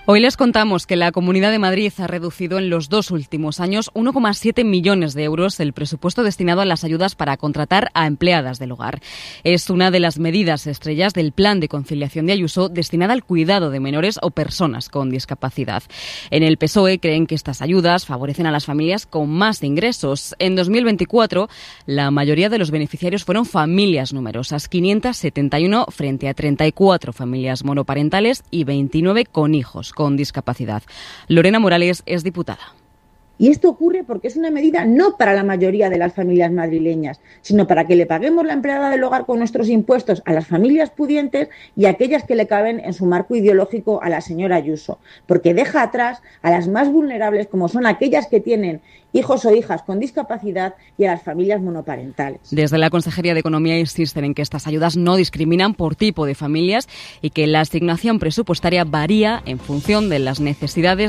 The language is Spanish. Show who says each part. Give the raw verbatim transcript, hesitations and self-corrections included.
Speaker 1: Hoy les contamos que la Comunidad de Madrid ha reducido en los dos últimos años uno coma siete millones de euros el presupuesto destinado a las ayudas para contratar a empleadas del hogar. Es una de las medidas estrellas del Plan de Conciliación de Ayuso destinada al cuidado de menores o personas con discapacidad. En el P S O E creen que estas ayudas favorecen a las familias con más ingresos. En dos mil veinticuatro, la mayoría de los beneficiarios fueron familias numerosas, quinientas setenta y uno frente a treinta y cuatro familias monoparentales y veintinueve con hijos con discapacidad. Lorena Morales es diputada.
Speaker 2: Y esto ocurre porque es una medida no para la mayoría de las familias madrileñas, sino para que le paguemos la empleada del hogar con nuestros impuestos a las familias pudientes y a aquellas que le caben en su marco ideológico a la señora Ayuso, porque deja atrás a las más vulnerables, como son aquellas que tienen hijos o hijas con discapacidad, y a las familias monoparentales.
Speaker 1: Desde la Consejería de Economía insisten en que estas ayudas no discriminan por tipo de familias y que la asignación presupuestaria varía en función de las necesidades